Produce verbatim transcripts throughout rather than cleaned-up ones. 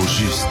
juste.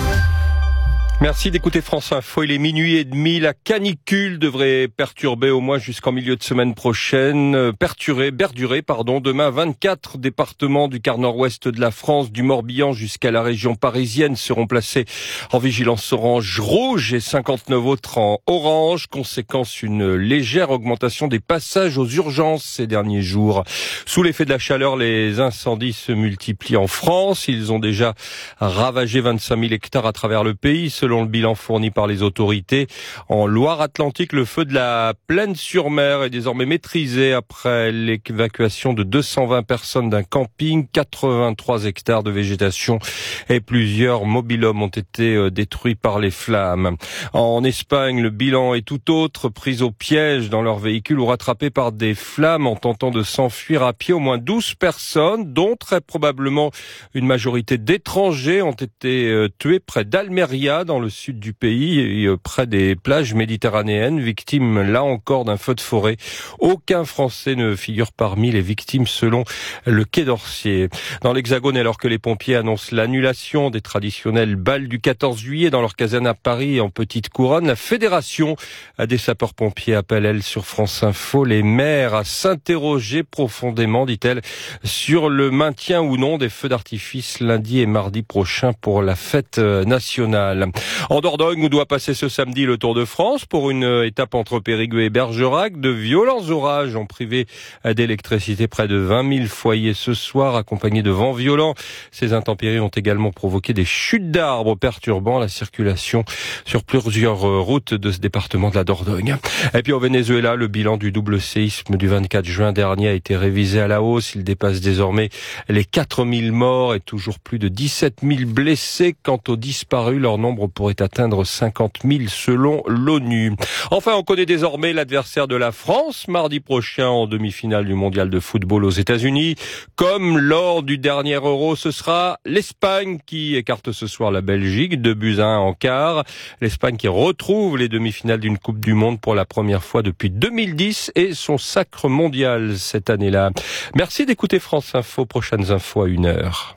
Merci d'écouter France Info. Il est minuit et demi. La canicule devrait perturber au moins jusqu'en milieu de semaine prochaine. Perturber, perdurer, pardon. Demain, vingt-quatre départements du quart nord-ouest de la France, du Morbihan jusqu'à la région parisienne, seront placés en vigilance orange rouge et cinquante-neuf autres en orange. Conséquence, une légère augmentation des passages aux urgences ces derniers jours. Sous l'effet de la chaleur, les incendies se multiplient en France. Ils ont déjà ravagé vingt-cinq mille hectares à travers le pays, selon le bilan fourni par les autorités. En Loire-Atlantique, le feu de la Plaine-sur-Mer est désormais maîtrisé après l'évacuation de deux cent vingt personnes d'un camping. quatre-vingt-trois hectares de végétation et plusieurs mobil-hommes ont été détruits par les flammes. En Espagne, le bilan est tout autre. Pris au piège dans leur véhicule ou rattrapés par des flammes en tentant de s'enfuir à pied, au moins douze personnes, dont très probablement une majorité d'étrangers, ont été tuées près d'Almeria, dans le sud du pays, et près des plages méditerranéennes, victimes là encore d'un feu de forêt. Aucun Français ne figure parmi les victimes selon le Quai d'Orsay. Dans l'Hexagone, alors que les pompiers annoncent l'annulation des traditionnels bals du quatorze juillet dans leur caserne à Paris et en Petite Couronne, la Fédération des sapeurs-pompiers appelle, elle, sur France Info, les maires à s'interroger profondément, dit-elle, sur le maintien ou non des feux d'artifice lundi et mardi prochain pour la fête nationale. En Dordogne, où doit passer ce samedi le Tour de France pour une étape entre Périgueux et Bergerac, de violents orages ont privé d'électricité près de vingt mille foyers ce soir, accompagnés de vents violents. Ces intempéries ont également provoqué des chutes d'arbres perturbant la circulation sur plusieurs routes de ce département de la Dordogne. Et puis au Venezuela, le bilan du double séisme du vingt-quatre juin dernier a été révisé à la hausse. Il dépasse désormais les quatre mille morts et toujours plus de dix-sept mille blessés. Quant aux disparus, leur nombre pourrait atteindre cinquante mille selon l'ONU. Enfin, on connaît désormais l'adversaire de la France mardi prochain en demi-finale du mondial de football aux États-Unis. Comme lors du dernier Euro, ce sera l'Espagne qui écarte ce soir la Belgique, deux buts à un en quart. L'Espagne qui retrouve les demi-finales d'une Coupe du Monde pour la première fois depuis deux mille dix et son sacre mondial cette année-là. Merci d'écouter France Info. Prochaines infos à une heure.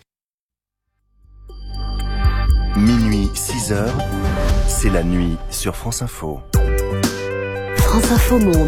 Minuit, six heures, c'est la nuit sur France Info. France Info Monde.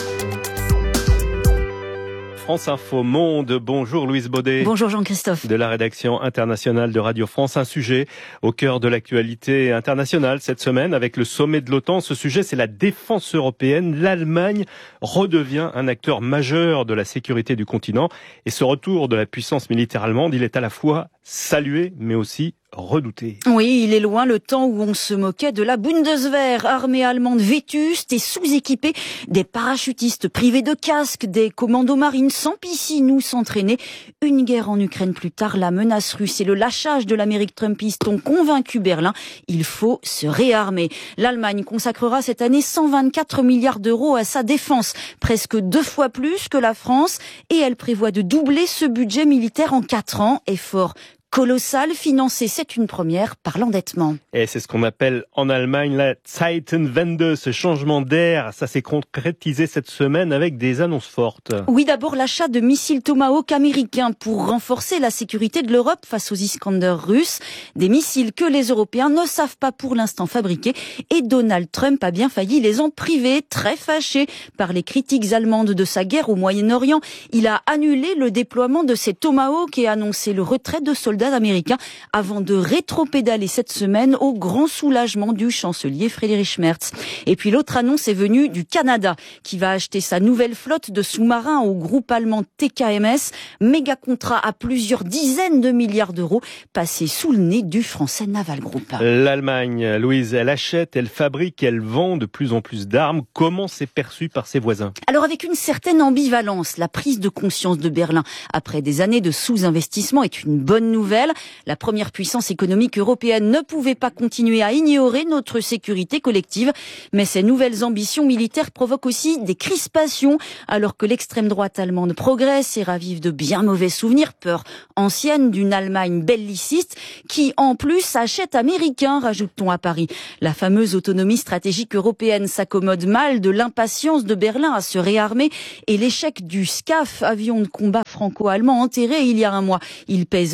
France Info Monde, bonjour Louise Baudet. Bonjour Jean-Christophe. De la rédaction internationale de Radio France, un sujet au cœur de l'actualité internationale cette semaine avec le sommet de l'OTAN. Ce sujet, c'est la défense européenne. L'Allemagne redevient un acteur majeur de la sécurité du continent. Et ce retour de la puissance militaire allemande, il est à la fois salué, mais aussi redouté. Oui, il est loin le temps où on se moquait de la Bundeswehr, armée allemande vétuste et sous-équipée, des parachutistes privés de casques, des commandos marines sans piscine ou s'entraîner. Une guerre en Ukraine plus tard, la menace russe et le lâchage de l'Amérique trumpiste ont convaincu Berlin. Il faut se réarmer. L'Allemagne consacrera cette année cent vingt-quatre milliards d'euros à sa défense, presque deux fois plus que la France, et elle prévoit de doubler ce budget militaire en quatre ans. Effort colossal, financé, c'est une première, par l'endettement. Et c'est ce qu'on appelle en Allemagne la Zeitenwende, ce changement d'air. Ça s'est concrétisé cette semaine avec des annonces fortes. Oui, d'abord l'achat de missiles Tomahawk américains pour renforcer la sécurité de l'Europe face aux Iskander russes. Des missiles que les Européens ne savent pas pour l'instant fabriquer. Et Donald Trump a bien failli les en priver, très fâché par les critiques allemandes de sa guerre au Moyen-Orient. Il a annulé le déploiement de ces Tomahawk et annoncé le retrait de soldats américains avant de rétropédaler cette semaine au grand soulagement du chancelier Friedrich Merz. Et puis l'autre annonce est venue du Canada qui va acheter sa nouvelle flotte de sous-marins au groupe allemand T K M S. Méga contrat à plusieurs dizaines de milliards d'euros passé sous le nez du français Naval Group. L'Allemagne, Louise, elle achète, elle fabrique, elle vend de plus en plus d'armes. Comment c'est perçu par ses voisins? Alors avec une certaine ambivalence, la prise de conscience de Berlin après des années de sous-investissement est une bonne nouvelle. La première puissance économique européenne ne pouvait pas continuer à ignorer notre sécurité collective. Mais ces nouvelles ambitions militaires provoquent aussi des crispations, alors que l'extrême droite allemande progresse et ravive de bien mauvais souvenirs, peur ancienne d'une Allemagne belliciste qui, en plus, achète américain, rajoute-t-on à Paris. La fameuse autonomie stratégique européenne s'accommode mal de l'impatience de Berlin à se réarmer et l'échec du SCAF, avion de combat franco-allemand enterré il y a un mois. Il pèse lourd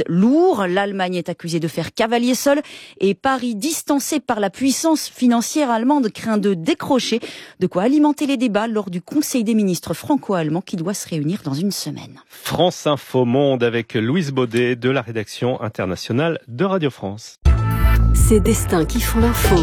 Strasbourg. L'Allemagne est accusée de faire cavalier seul et Paris, distancé par la puissance financière allemande, craint de décrocher, de quoi alimenter les débats lors du Conseil des ministres franco-allemand qui doit se réunir dans une semaine. France Info Monde avec Louise Baudet de la rédaction internationale de Radio France. Ces destins qui font l'info.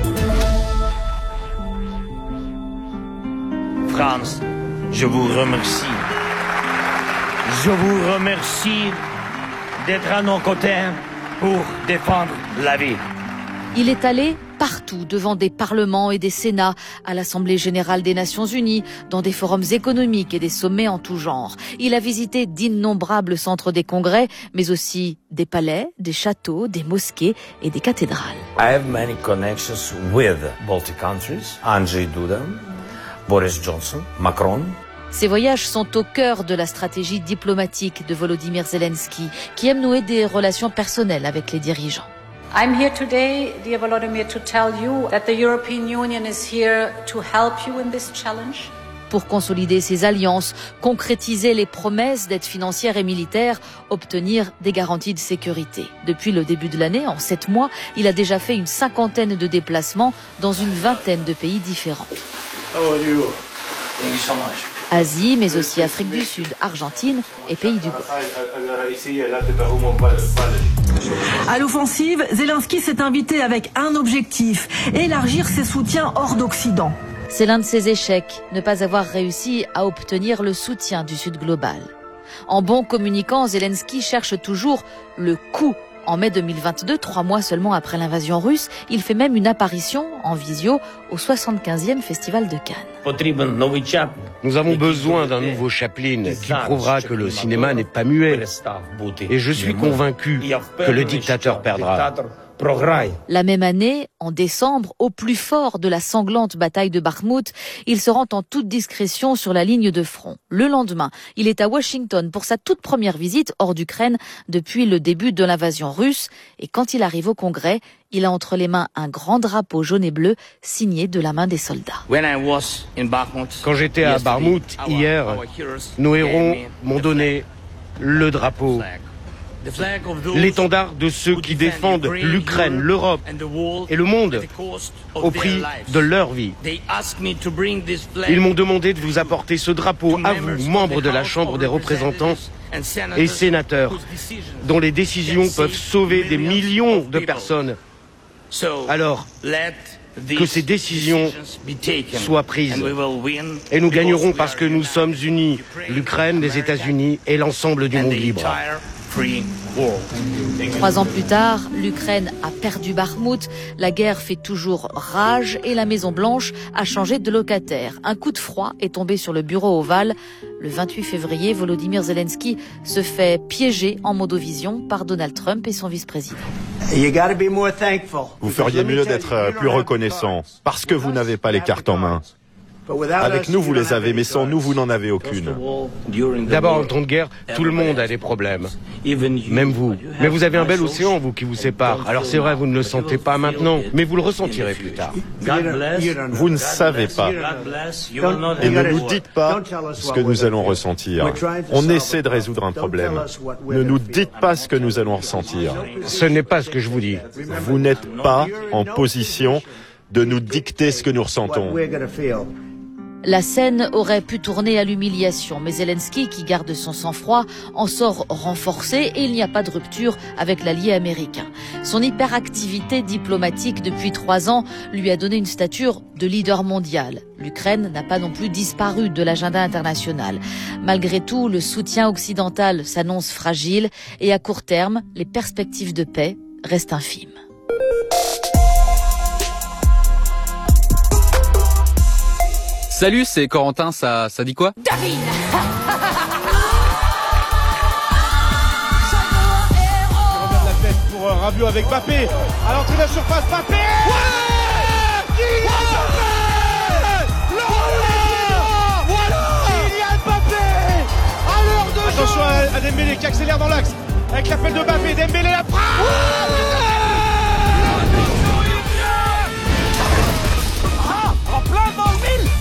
France, je vous remercie. Je vous remercie d'être à nos côtés pour défendre la vie. Il est allé partout, devant des parlements et des sénats, à l'Assemblée générale des Nations unies, dans des forums économiques et des sommets en tout genre. Il a visité d'innombrables centres des congrès, mais aussi des palais, des châteaux, des mosquées et des cathédrales. I have many connections with Baltic countries, Andrzej Duda, Boris Johnson, Macron. Ces voyages sont au cœur de la stratégie diplomatique de Volodymyr Zelensky, qui aime nouer des relations personnelles avec les dirigeants. I'm here today, dear Volodymyr, to tell you that the European Union is here to help you in this challenge. Pour consolider ses alliances, concrétiser les promesses d'aide financière et militaire, obtenir des garanties de sécurité. Depuis le début de l'année, en sept mois, il a déjà fait une cinquantaine de déplacements dans une vingtaine de pays différents. How are you? Thank you so much. Asie, mais aussi Afrique du Sud, Argentine et pays du Golfe. À l'offensive, Zelensky s'est invité avec un objectif, élargir ses soutiens hors d'Occident. C'est l'un de ses échecs, ne pas avoir réussi à obtenir le soutien du Sud global. En bon communicant, Zelensky cherche toujours le coup. En mai deux mille vingt-deux, trois mois seulement après l'invasion russe, il fait même une apparition en visio au soixante-quinzième Festival de Cannes. Nous avons besoin d'un nouveau Chaplin qui prouvera que le cinéma n'est pas muet. Et je suis convaincu que le dictateur perdra. La même année, en décembre, au plus fort de la sanglante bataille de Bakhmout, il se rend en toute discrétion sur la ligne de front. Le lendemain, il est à Washington pour sa toute première visite hors d'Ukraine depuis le début de l'invasion russe. Et quand il arrive au Congrès, il a entre les mains un grand drapeau jaune et bleu signé de la main des soldats. Quand j'étais à Bakhmout hier, nos héros m'ont donné le drapeau. L'étendard de ceux qui défendent l'Ukraine, l'Europe et le monde au prix de leur vie. Ils m'ont demandé de vous apporter ce drapeau à vous, membres de la Chambre des représentants et sénateurs, dont les décisions peuvent sauver des millions de personnes. Alors, que ces décisions soient prises. Et nous gagnerons parce que nous sommes unis, l'Ukraine, les États-Unis et l'ensemble du monde libre. Trois ans plus tard, l'Ukraine a perdu Bakhmout, la guerre fait toujours rage et la Maison-Blanche a changé de locataire. Un coup de froid est tombé sur le bureau ovale. Le vingt-huit février, Volodymyr Zelensky se fait piéger en modovision par Donald Trump et son vice-président. Vous feriez mieux d'être plus reconnaissant, parce que vous n'avez pas les cartes en main. Avec nous, vous les avez, mais sans nous, vous n'en avez aucune. D'abord, en temps de guerre, tout le monde a des problèmes. Même vous. Mais vous avez un bel océan, vous, qui vous sépare. Alors c'est vrai, vous ne le sentez pas maintenant, mais vous le ressentirez plus tard. Vous ne savez pas. Et ne nous dites pas ce que nous allons ressentir. On essaie de résoudre un problème. Ne nous dites pas ce que nous allons ressentir. Ce n'est pas ce que je vous dis. Vous n'êtes pas en position de nous dicter ce que nous ressentons. La scène aurait pu tourner à l'humiliation, mais Zelensky, qui garde son sang-froid, en sort renforcé et il n'y a pas de rupture avec l'allié américain. Son hyperactivité diplomatique depuis trois ans lui a donné une stature de leader mondial. L'Ukraine n'a pas non plus disparu de l'agenda international. Malgré tout, le soutien occidental s'annonce fragile et à court terme, les perspectives de paix restent infimes. Salut, c'est Corentin, ça, ça dit quoi? David. La tête pour euh, Rabiot avec Mbappé. À l'entrée de la surface, Mbappé. Ouais, Kylian Mbappé. Voilà, voilà. Kylian Mbappé. À l'heure de jeu. Attention à, à Dembélé qui accélère dans l'axe. Avec l'appel de Mbappé, Dembélé la frappe. Ouais. Ah, en plein dans le mille.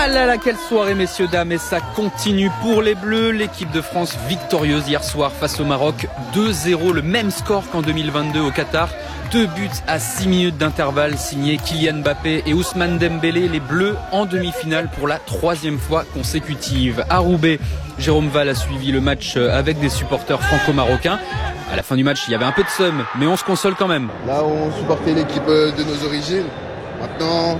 Ah là là, quelle soirée messieurs dames, et ça continue pour les Bleus. L'équipe de France victorieuse hier soir face au Maroc, deux zéro, le même score qu'en deux mille vingt-deux au Qatar. Deux buts à six minutes d'intervalle signés Kylian Mbappé et Ousmane Dembélé. Les Bleus en demi-finale pour la troisième fois consécutive. À Roubaix, Jérôme Val a suivi le match avec des supporters franco-marocains. À la fin du match, il y avait un peu de seum, mais on se console quand même. Là, on supportait l'équipe de nos origines. Maintenant,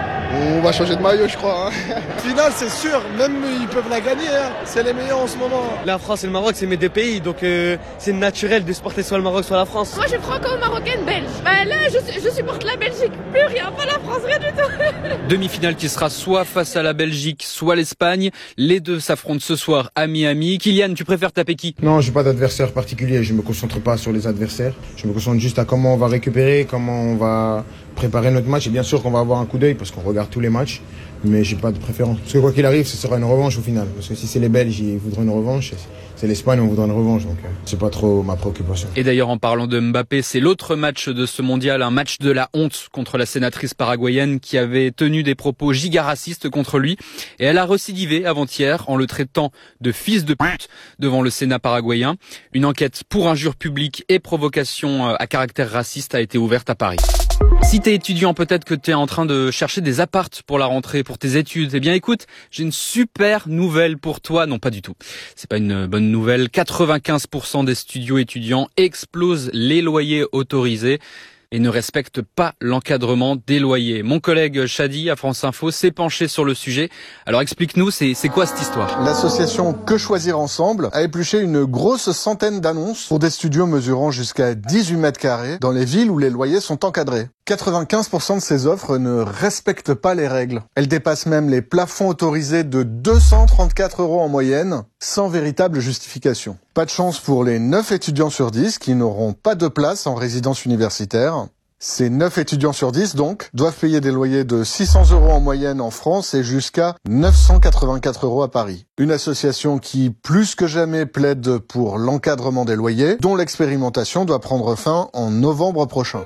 on va changer de maillot, je crois. Hein. Finale, c'est sûr. Même ils peuvent la gagner. Hein. C'est les meilleurs en ce moment. La France et le Maroc, c'est mes deux pays. Donc, euh, c'est naturel de supporter soit le Maroc, soit la France. Moi, je suis franco-marocaine belge. Bah, là, je, je supporte la Belgique. Plus rien, pas la France, rien du tout. Demi-finale qui sera soit face à la Belgique, soit l'Espagne. Les deux s'affrontent ce soir à Miami. Kylian, tu préfères taper qui? Non, j'ai pas d'adversaire particulier. Je me concentre pas sur les adversaires. Je me concentre juste à comment on va récupérer, comment on va préparer notre match. Et bien sûr qu'on va avoir un coup d'œil parce qu'on regarde tous les matchs, mais j'ai pas de préférence. Parce que quoi qu'il arrive, ce sera une revanche au final. Parce que si c'est les Belges, ils voudront une revanche. C'est l'Espagne, on voudra une revanche. Donc c'est pas trop ma préoccupation. Et d'ailleurs, en parlant de Mbappé, c'est l'autre match de ce mondial, un match de la honte contre la sénatrice paraguayenne qui avait tenu des propos giga-racistes contre lui. Et elle a récidivé avant-hier en le traitant de fils de pute devant le Sénat paraguayen. Une enquête pour injure publique et provocation à caractère raciste a été ouverte à Paris. Si t'es étudiant, peut-être que t'es en train de chercher des appartes pour la rentrée, pour tes études. Eh bien, écoute, j'ai une super nouvelle pour toi. Non, pas du tout. C'est pas une bonne nouvelle. quatre-vingt-quinze pour cent des studios étudiants explosent les loyers autorisés et ne respectent pas l'encadrement des loyers. Mon collègue Shadi à France Info s'est penché sur le sujet. Alors explique-nous, c'est, c'est quoi cette histoire? L'association Que Choisir Ensemble a épluché une grosse centaine d'annonces pour des studios mesurant jusqu'à dix-huit mètres carrés dans les villes où les loyers sont encadrés. quatre-vingt-quinze pour cent de ces offres ne respectent pas les règles. Elles dépassent même les plafonds autorisés de deux cent trente-quatre euros en moyenne, sans véritable justification. Pas de chance pour les neuf étudiants sur dix qui n'auront pas de place en résidence universitaire. Ces neuf étudiants sur dix, donc, doivent payer des loyers de six cents euros en moyenne en France et jusqu'à neuf cent quatre-vingt-quatre euros à Paris. Une association qui, plus que jamais, plaide pour l'encadrement des loyers, dont l'expérimentation doit prendre fin en novembre prochain.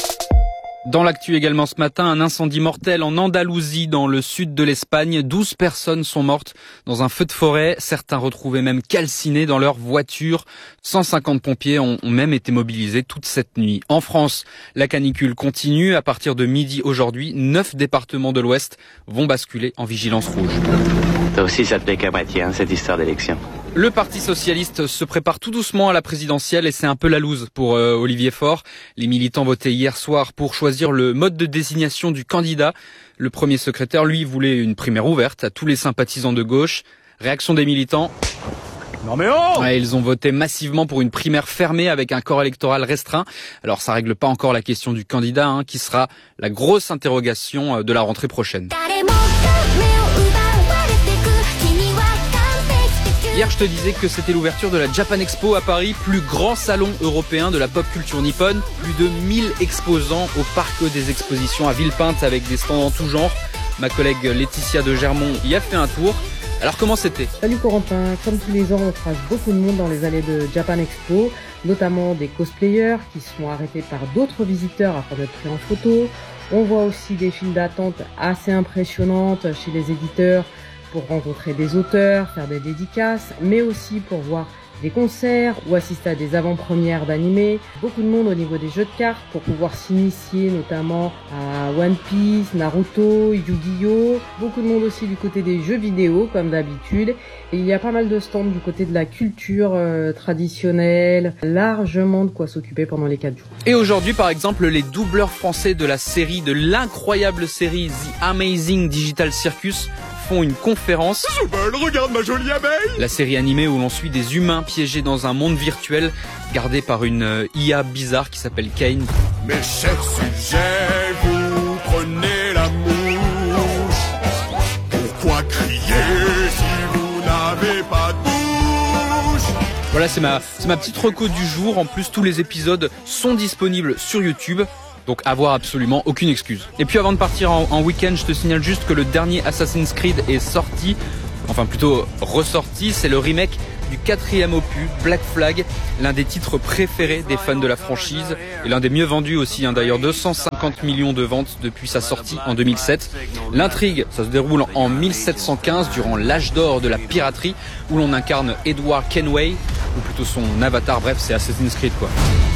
Dans l'actu également ce matin, un incendie mortel en Andalousie, dans le sud de l'Espagne. douze personnes sont mortes dans un feu de forêt. Certains retrouvés même calcinés dans leur voiture. cent cinquante pompiers ont même été mobilisés toute cette nuit. En France, la canicule continue. À partir de midi aujourd'hui, neuf départements de l'Ouest vont basculer en vigilance rouge. Ça aussi, ça te plaît qu'à moitié, hein, cette histoire d'élection. Le Parti socialiste se prépare tout doucement à la présidentielle et c'est un peu la loose pour euh, Olivier Faure. Les militants votaient hier soir pour choisir le mode de désignation du candidat. Le premier secrétaire, lui, voulait une primaire ouverte à tous les sympathisants de gauche. Réaction des militants. Non mais oh ouais, ils ont voté massivement pour une primaire fermée avec un corps électoral restreint. Alors ça règle pas encore la question du candidat, hein, qui sera la grosse interrogation de la rentrée prochaine. Hier, je te disais que c'était l'ouverture de la Japan Expo à Paris, plus grand salon européen de la pop culture nippone. Plus de mille exposants au parc des expositions à Villepinte avec des stands en tout genre. Ma collègue Laetitia de Germont y a fait un tour. Alors comment c'était? Salut Corentin, comme tous les ans on croise beaucoup de monde dans les allées de Japan Expo, notamment des cosplayers qui sont arrêtés par d'autres visiteurs afin d'être pris en photo. On voit aussi des files d'attente assez impressionnantes chez les éditeurs pour rencontrer des auteurs, faire des dédicaces, mais aussi pour voir des concerts ou assister à des avant-premières d'animés. Beaucoup de monde au niveau des jeux de cartes pour pouvoir s'initier notamment à One Piece, Naruto, Yu-Gi-Oh! Beaucoup de monde aussi du côté des jeux vidéo comme d'habitude. Et il y a pas mal de stands du côté de la culture euh, traditionnelle, largement de quoi s'occuper pendant les quatre jours. Et aujourd'hui par exemple, les doubleurs français de la série, de l'incroyable série The Amazing Digital Circus font une conférence. Isabelle, regarde ma jolie abeille. La série animée où l'on suit des humains piégés dans un monde virtuel gardé par une euh, I A bizarre qui s'appelle Kane. Mes chers sujets, vous prenez la mouche. Pourquoi crier si vous n'avez pas de bouche? Voilà, c'est ma, c'est ma petite reco du jour. En plus, tous les épisodes sont disponibles sur YouTube. Donc avoir absolument aucune excuse. Et puis avant de partir en, en week-end, je te signale juste que le dernier Assassin's Creed est sorti, enfin plutôt ressorti, c'est le remake du quatrième opus, Black Flag, l'un des titres préférés des fans de la franchise et l'un des mieux vendus aussi, hein, d'ailleurs deux cent cinquante millions de ventes depuis sa sortie en deux mille sept. L'intrigue, ça se déroule en mille sept cent quinze durant l'âge d'or de la piraterie où l'on incarne Edward Kenway, ou plutôt son avatar, bref c'est Assassin's Creed quoi.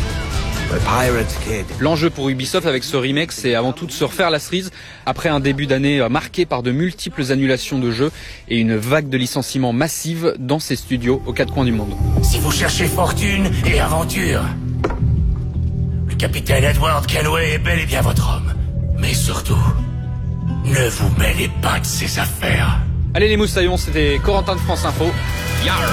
L'enjeu pour Ubisoft avec ce remake, c'est avant tout de se refaire la cerise après un début d'année marqué par de multiples annulations de jeux et une vague de licenciements massive dans ses studios aux quatre coins du monde. Si vous cherchez fortune et aventure, le capitaine Edward Kenway est bel et bien votre homme. Mais surtout, ne vous mêlez pas de ses affaires. Allez les moussaillons, c'était Corentin de France Info. Yarr.